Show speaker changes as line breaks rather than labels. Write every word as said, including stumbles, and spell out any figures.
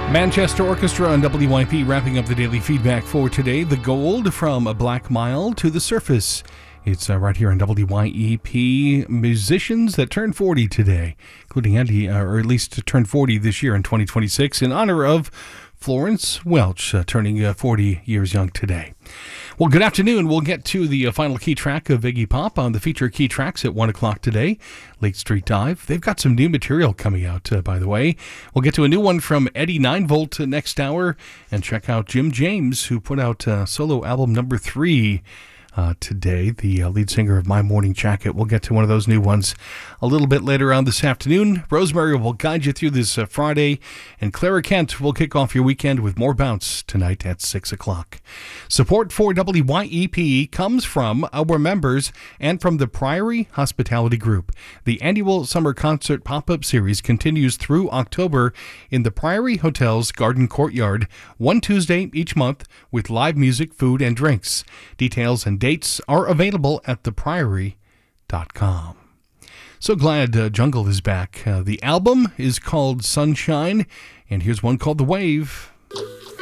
Manchester Orchestra on W Y P wrapping up the daily feedback for today. The Gold from a Black Mile to the Surface. It's uh, right here on W Y E P. Musicians that turned forty today, including Andy, uh, or at least turned forty this year in twenty twenty-six, in honor of Florence Welch, uh, turning uh, forty years young today. Well, good afternoon. We'll get to the uh, final key track of Iggy Pop on the feature key tracks at one o'clock today. Lake Street Dive. They've got some new material coming out, uh, by the way. We'll get to a new one from Eddie nine volt uh, next hour, and check out Jim James, who put out uh, solo album number three uh, today, the uh, lead singer of My Morning Jacket. We'll get to one of those new ones a little bit later on this afternoon. Rosemary will guide you through this uh, Friday, and Clara Kent will kick off your weekend with more bounce tonight at six o'clock. Support for W Y E P comes from our members and from the Priory Hospitality Group. The annual summer concert pop-up series continues through October in the Priory Hotel's Garden Courtyard, one Tuesday each month with live music, food, and drinks. Details and dates are available at the priory dot com. So glad uh, Jungle is back. Uh, the album is called Sunshine, and here's one called The Wave.